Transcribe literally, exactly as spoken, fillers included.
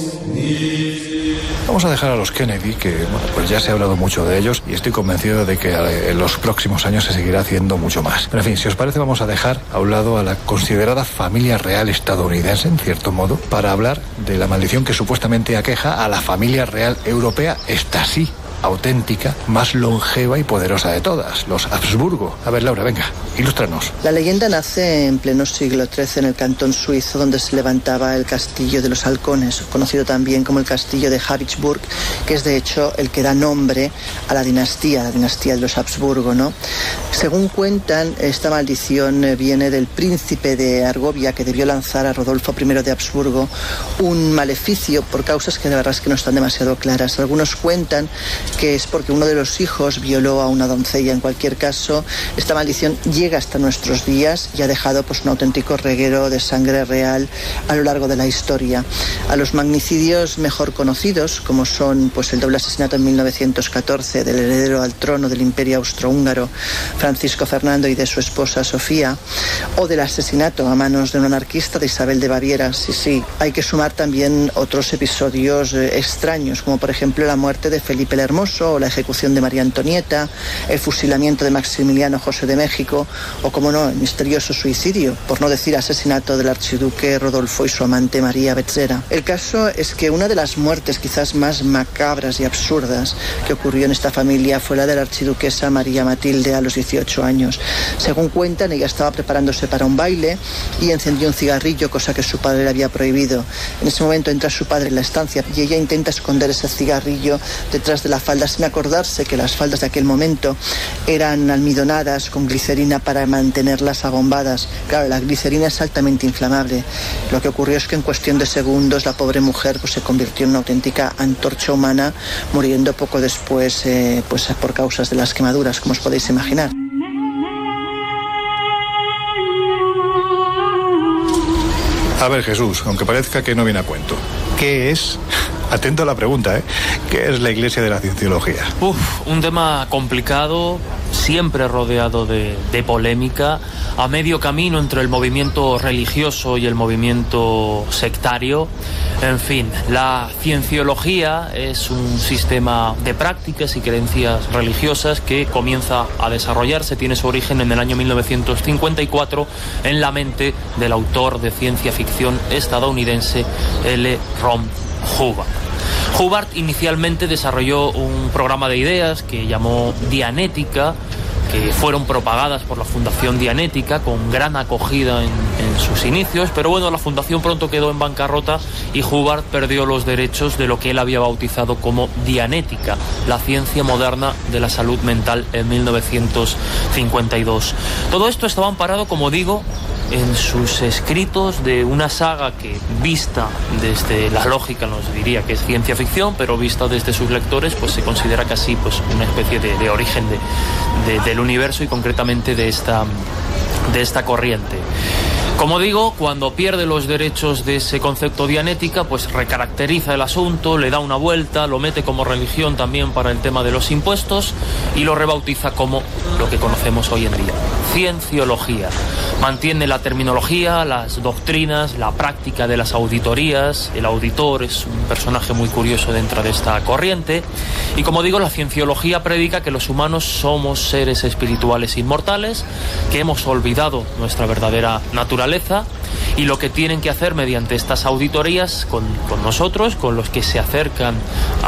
Vamos a dejar a los Kennedy, que bueno, pues ya se ha hablado mucho de ellos y estoy convencido de que en los próximos años se seguirá haciendo mucho más. Pero en fin, si os parece, vamos a dejar a un lado a la considerada familia real estadounidense, en cierto modo, para hablar de la maldición que supuestamente aqueja a la familia real europea, esta sí, auténtica, más longeva y poderosa de todas, los Habsburgo. A ver, Laura, venga, ilústranos. La leyenda nace en pleno siglo trece en el cantón suizo donde se levantaba el castillo de los halcones, conocido también como el castillo de Habsburg, que es de hecho el que da nombre a la dinastía, la dinastía de los Habsburgo, ¿no? Según cuentan, esta maldición viene del príncipe de Argovia que debió lanzar a Rodolfo primero de Habsburgo un maleficio por causas que de verdad es que no están demasiado claras. Algunos cuentan que es porque uno de los hijos violó a una doncella. En cualquier caso, esta maldición llega hasta nuestros días y ha dejado pues un auténtico reguero de sangre real a lo largo de la historia. A los magnicidios mejor conocidos, como son pues el doble asesinato en mil novecientos catorce del heredero al trono del Imperio Austrohúngaro, Francisco Fernando, y de su esposa Sofía, o del asesinato a manos de un anarquista de Isabel de Baviera, sí, sí, hay que sumar también otros episodios eh, extraños, como por ejemplo la muerte de Felipe el Hermoso, o la ejecución de María Antonieta, el fusilamiento de Maximiliano José de México, o como no, el misterioso suicidio, por no decir asesinato del archiduque Rodolfo y su amante María Betzera. El caso es que una de las muertes quizás más macabras y absurdas que ocurrió en esta familia fue la de la archiduquesa María Matilde a los dieciocho años. Según cuentan, ella estaba preparándose para un baile y encendió un cigarrillo, cosa que su padre le había prohibido. En ese momento entra su padre en la estancia y ella intenta esconder ese cigarrillo detrás de la falda, sin acordarse que las faldas de aquel momento eran almidonadas con glicerina para mantenerlas abombadas. Claro, la glicerina es altamente inflamable. Lo que ocurrió es que en cuestión de segundos la pobre mujer pues, se convirtió en una auténtica antorcha humana, muriendo poco después eh, pues, por causas de las quemaduras, como os podéis imaginar. A ver, Jesús, aunque parezca que no viene a cuento, ¿qué es? Atento a la pregunta, ¿eh? ¿Qué es la Iglesia de la Cienciología? Uf, un tema complicado, siempre rodeado de, de polémica, a medio camino entre el movimiento religioso y el movimiento sectario. En fin, la cienciología es un sistema de prácticas y creencias religiosas que comienza a desarrollarse, tiene su origen en el año mil novecientos cincuenta y cuatro en la mente del autor de ciencia ficción estadounidense L. Ron Hubbard. Hubbard inicialmente desarrolló un programa de ideas que llamó Dianética, que fueron propagadas por la Fundación Dianética con gran acogida en, en sus inicios, pero bueno, la fundación pronto quedó en bancarrota y Hubbard perdió los derechos de lo que él había bautizado como Dianética, la ciencia moderna de la salud mental, en mil novecientos cincuenta y dos. Todo esto estaba amparado, como digo, en sus escritos de una saga que, vista desde la lógica, nos diría que es ciencia ficción, pero vista desde sus lectores, pues se considera casi pues una especie de, de origen de, de, del universo y concretamente de esta, de esta corriente. Como digo, cuando pierde los derechos de ese concepto Dianética, pues recaracteriza el asunto, le da una vuelta, lo mete como religión también para el tema de los impuestos y lo rebautiza como lo que conocemos hoy en día, cienciología. Mantiene la terminología, las doctrinas, la práctica de las auditorías. El auditor es un personaje muy curioso dentro de esta corriente. Y como digo, la cienciología predica que los humanos somos seres espirituales inmortales, que hemos olvidado nuestra verdadera naturaleza y lo que tienen que hacer mediante estas auditorías con, con nosotros, con los que se acercan a